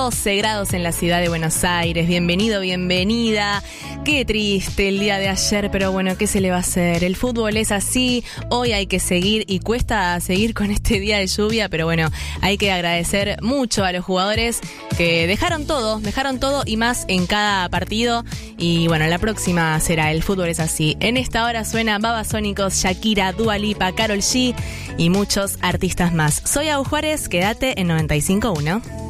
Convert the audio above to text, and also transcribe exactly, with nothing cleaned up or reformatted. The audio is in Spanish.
doce grados en la ciudad de Buenos Aires. Bienvenido, bienvenida. Qué triste el día de ayer, pero bueno, ¿qué se le va a hacer? El fútbol es así, hoy hay que seguir y cuesta seguir con este día de lluvia, pero bueno, hay que agradecer mucho a los jugadores que dejaron todo, dejaron todo y más en cada partido. Y bueno, la próxima será El fútbol es así. En esta hora suena Babasónicos, Shakira, Dua Lipa, Karol G y muchos artistas más. Soy Au Juárez, quédate en noventa y cinco punto uno.